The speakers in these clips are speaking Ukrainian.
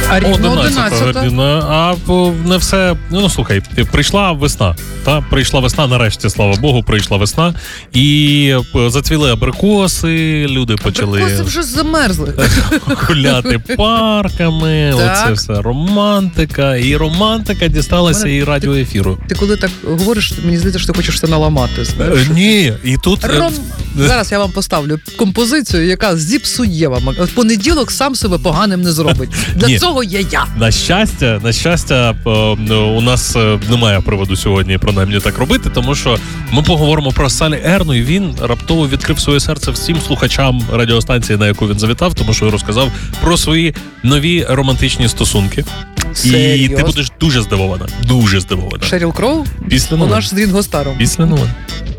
А рівно 11 година. А не все... Ну, слухай, прийшла весна. Прийшла весна, нарешті, слава Богу, прийшла весна. І зацвіли абрикоси, люди почали... Абрикоси вже замерзли. Гуляти парками, оце все романтика. І романтика дісталася і радіоефіру. Ти коли так говориш, мені здається, що ти хочеш це наламати. Ні, і тут... Зараз я вам поставлю композицію, яка зіпсує вам. Понеділок сам себе поганим не зробить. Для цього є я. На щастя, у нас немає приводу сьогодні принаймні так робити, тому що ми поговоримо про Салі Ерну, і він раптово відкрив своє серце всім слухачам радіостанції, на яку він завітав, тому що розказав про свої нові романтичні стосунки. Серйозно? І ти будеш дуже здивована. Дуже здивована. Шеріл Кроу? Після новин. Вона ж з Рінго Старом. Після новин.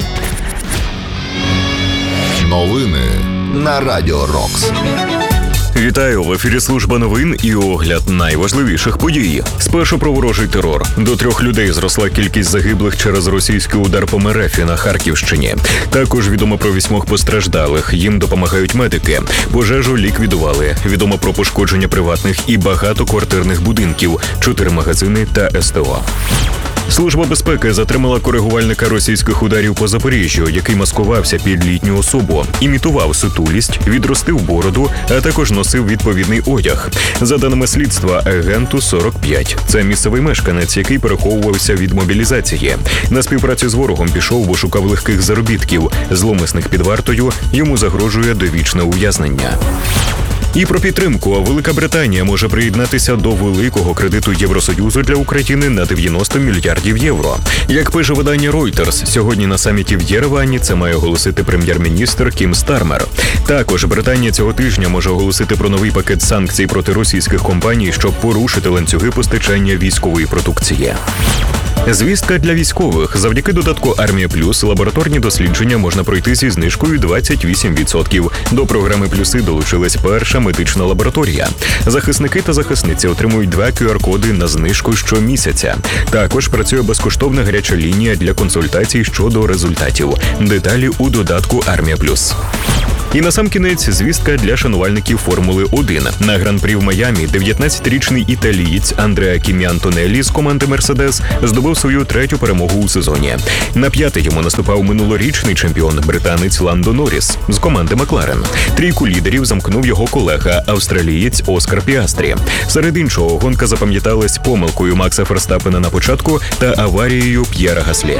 Новини на Радіо Рокс. Вітаю! В ефірі служба новин і огляд найважливіших подій. Спершу про ворожий терор. До 3 людей зросла кількість загиблих через російський удар по Мерефі на Харківщині. Також відомо про 8 постраждалих. Їм допомагають медики. Пожежу ліквідували. Відомо про пошкодження приватних і багатоквартирних будинків, 4 магазини та СТО. Служба безпеки затримала коригувальника російських ударів по Запоріжжю, який маскувався під літню особу, імітував сутулість, відростив бороду, а також носив відповідний одяг. За даними слідства, агенту 45. Це місцевий мешканець, який переховувався від мобілізації. На співпрацю з ворогом пішов, бо шукав легких заробітків. Зловмисних під вартою, йому загрожує довічне ув'язнення. І про підтримку. Велика Британія може приєднатися до великого кредиту Євросоюзу для України на 90 мільярдів євро. Як пише видання Reuters, сьогодні на саміті в Єревані це має оголосити прем'єр-міністр Кім Стармер. Також Британія цього тижня може оголосити про новий пакет санкцій проти російських компаній, щоб порушити ланцюги постачання військової продукції. Звістка для військових. Завдяки додатку «Армія Плюс» лабораторні дослідження можна пройти зі знижкою 28%. До програми «Плюси» долучилась перша медична лабораторія. Захисники та захисниці отримують 2 QR-коди на знижку щомісяця. Також працює безкоштовна гаряча лінія для консультацій щодо результатів. Деталі у додатку «Армія Плюс». І насамкінець звістка для шанувальників Формули-1. На Гран-прі в Майамі 19-річний італієць Андреа Кімі Антонеллі з команди «Мерседес» здобув свою 3-ю перемогу у сезоні. На 5-й йому наступав минулорічний чемпіон британець Ландо Норріс з команди «Макларен». Трійку лідерів замкнув його колега, австралієць Оскар Піастрі. Серед іншого, гонка запам'яталась помилкою Макса Ферстаппена на початку та аварією П'єра Гаслі.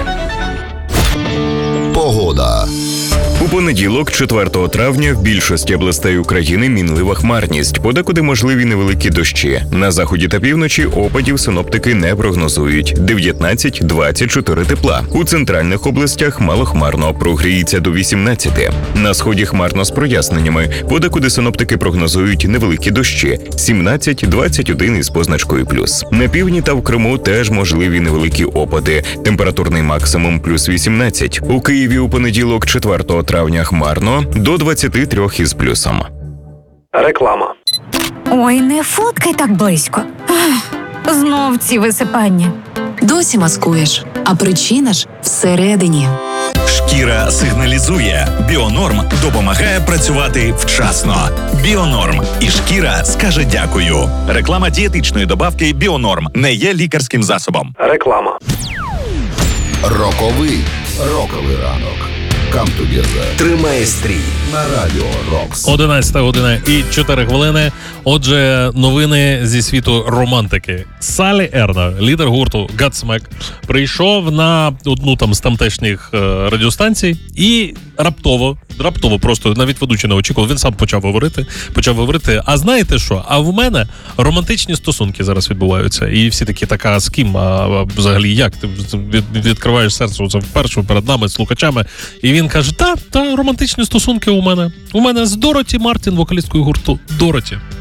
Погода. У понеділок, 4 травня, в більшості областей України мінлива хмарність, подекуди можливі невеликі дощі. На заході та півночі опадів синоптики не прогнозують. 19-24 тепла. У центральних областях малохмарно, прогріється до 18. На сході хмарно з проясненнями, подекуди синоптики прогнозують невеликі дощі. 17-21 із позначкою плюс. На півдні та в Криму теж можливі невеликі опади. Температурний максимум плюс 18. У Києві у понеділок, 4 травня хмарно, до 23 із плюсом. Реклама. Ой, не фоткай так близько. Знов ці висипання. Досі маскуєш, а причина ж всередині. Шкіра сигналізує. Біонорм допомагає працювати вчасно. Біонорм. І шкіра скаже дякую. Реклама дієтичної добавки Біонорм не є лікарським засобом. Реклама. Роковий ранок. Come together. Тримає стрій на Радіо Рокс. 11 година і 4 хвилини. Отже, новини зі світу романтики. Салі Ерна, лідер гурту Godsmack, прийшов на одну там з тамтешніх радіостанцій і раптово, просто навіть ведучий не очікував, він сам почав говорити, а знаєте що, а в мене романтичні стосунки зараз відбуваються. І всі такі, така, з ким, а взагалі як? Ти відкриваєш серце оце вперше перед нами, слухачами, і він каже, та романтичні стосунки у мене з Дороті Мартін, вокалісткою гурту Дороті.